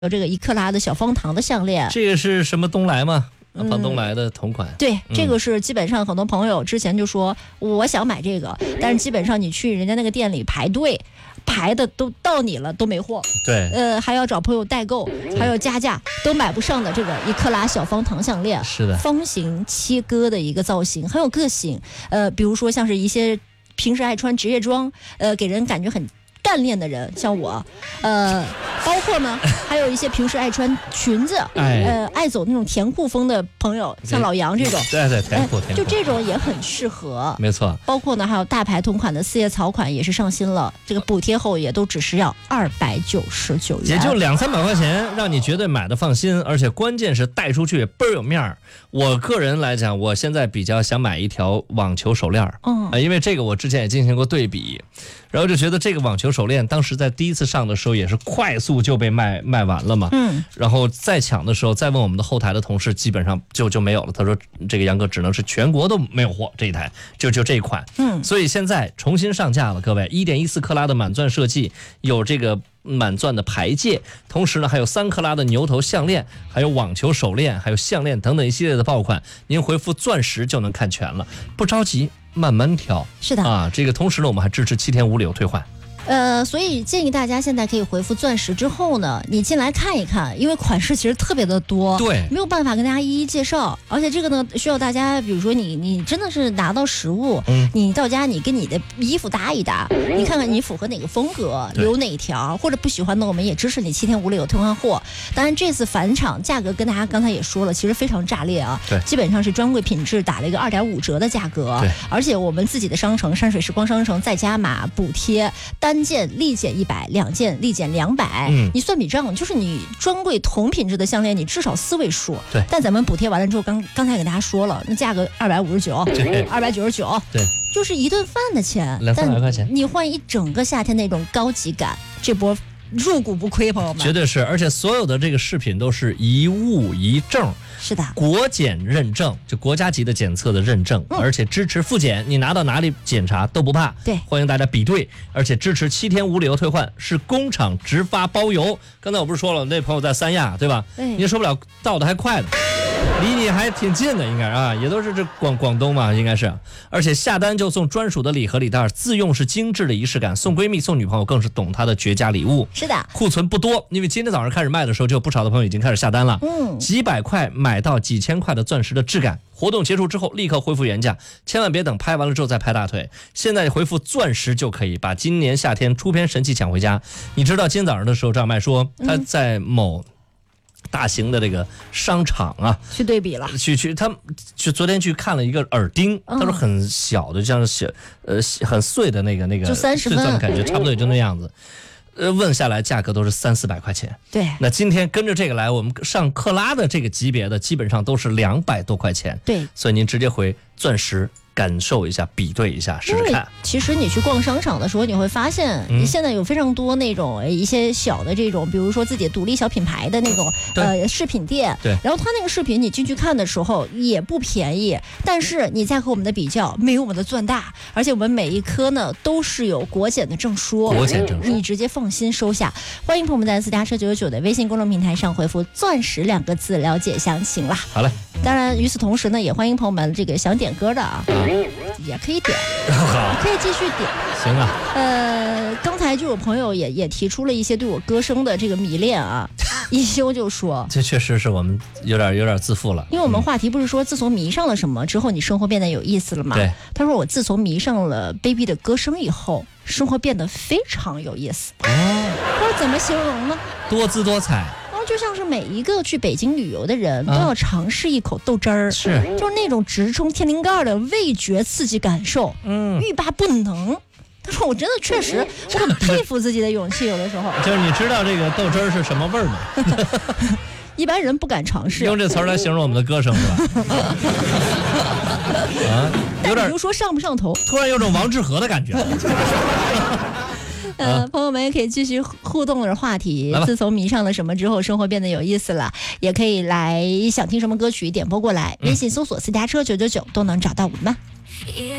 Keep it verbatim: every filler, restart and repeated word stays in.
有这个一克拉的小方糖的项链， 这个是什么东来吗？啊，庞东来的同款。 嗯、对，这个是基本上很多朋友之前就说我想买这个，但是基本上你去人家那个店里排队，排的都到你了都没货。 对， 呃，还要找朋友代购，还有加价都买不上的这个一克拉小方糖项链。 是的， 方形切割的一个造型，很有个性。呃，比如说像是一些平时爱穿职业装，呃，给人感觉很干练的人，像我，呃，包括呢，还有一些平时爱穿裙子， 哎、 呃，爱走那种甜裤风的朋友，像老杨这种， 对对，甜裤、呃、甜裤， 就这种也很适合。 没错， 包括呢，还有大牌同款的四叶草款也是上新了，这个补贴后也都只是要二百九十九元， 也就两三百块钱，让你绝对买的放心，而且关键是带出去倍儿有面儿。我个人来讲，我现在比较想买一条网球手链，嗯、呃，因为这个我之前也进行过对比。然后就觉得这个网球手链当时在第一次上的时候也是快速就被卖卖完了嘛，嗯，然后再抢的时候再问我们的后台的同事，基本上就就没有了。他说这个杨哥只能是全国都没有货，这一台就就这一款，嗯，所以现在重新上架了，各位， 一点一四 克拉的满钻设计，有这个满钻的牌戒，同时呢还有三克拉的牛头项链，还有网球手链，还有项链等等一系列的爆款，您回复钻石就能看全了，不着急，慢慢挑。 是的啊，这个同时呢我们还支持七天无理由退换。 呃，所以建议大家现在可以回复钻石之后呢，你进来看一看，因为款式其实特别的多， 对， 没有办法跟大家一一介绍，而且这个呢需要大家，比如说你你真的是拿到实物，嗯，你到家你跟你的衣服搭一搭，你看看你符合哪个风格，留哪一条，或者不喜欢的我们也支持你七天无理由退换货。当然这次返场价格跟大家刚才也说了，其实非常炸裂啊， 对， 基本上是专柜品质打了一个二点五折的价格， 对， 而且我们自己的商城山水时光商城再加码补贴，单件立减一百，两件立减两百。嗯，你算笔账，就是你专柜同品质的项链，你至少四位数。 对， 但咱们补贴完了之后，刚刚才给大家说了，那价格二百五十九，二百九十九， 对， 就是一顿饭的钱， 两三百块钱， 你换一整个夏天那种高级感，这波入股不亏，朋友们， 绝对是。而且所有的这个饰品都是一物一证， 是的， 国检认证，就国家级的检测的认证，嗯、而且支持复检，你拿到哪里检查都不怕。 对， 欢迎大家比对，而且支持七天无理由退换，是工厂直发包邮。刚才我不是说了，那朋友在三亚，对吧？对，你也说不了到的还快的。离你还挺近的，应该啊，也都是这广广东嘛，应该是。而且下单就送专属的礼盒礼袋，自用是精致的仪式感，送闺蜜送女朋友更是懂她的绝佳礼物。 是的， 库存不多，因为今天早上开始卖的时候，就有不少的朋友已经开始下单了。 嗯， 几百块买到几千块的钻石的质感。活动结束之后立刻恢复原价，千万别等拍完了之后再拍大腿。现在回复钻石就可以把今年夏天出片神器抢回家。你知道今天早上的时候，张麦说他在某大型的这个商场啊， 去对比了， 去去他去昨天去看了一个耳钉，嗯、他说很小的，像小呃很碎的那个那个， 就三十分的感觉，差不多也就那样子。呃，问下来价格都是三四百块钱。 对， 那今天跟着这个来，我们上克拉的这个级别的基本上都是两百多块钱。 对， 所以您直接回钻石。感受一下，比对一下，试试看。 其实你去逛商场的时候，你会发现，嗯、现在有非常多那种一些小的这种，比如说自己独立小品牌的那种呃饰品店。 对。 然后它那个饰品你进去看的时候也不便宜，但是你再和我们的比较，没有我们的钻大，而且我们每一颗呢都是有国检的证书， 国检证书， 你直接放心收下。欢迎朋友们在私家车九九九的微信公众平台上回复“钻石”两个字了解详情啦。 好嘞。 当然，与此同时呢，也欢迎朋友们这个想点歌的啊。嗯也可以点， 好， 可以继续点。 行啊。 呃，刚才就有朋友也也提出了一些对我歌声的这个迷恋啊，一休就说， 这确实是我们有点有点自负了。 因为我们话题不是说自从迷上了什么之后，你生活变得有意思了吗？ 对。 他说我自从迷上了 baby 的歌声以后，生活变得非常有意思。哦。他说怎么形容呢？ 多姿多彩。 就像是每一个去北京旅游的人都要尝试一口豆汁儿， 啊、是， 就是那种直冲天灵盖的味觉刺激感受，嗯，欲罢不能。他说我真的确实，我很佩服自己的勇气，有的时候。 就是你知道这个豆汁儿是什么味儿吗？ 一般人不敢尝试。 用这词儿来形容我们的歌声是吧？啊，有点， 比如说上不上头， 突然有种王致和的感觉。 呃，朋友们也可以继续互动的话题。自从迷上了什么之后，生活变得有意思了，也可以来想听什么歌曲点播过来，微信搜索私家车九九九都能找到我们。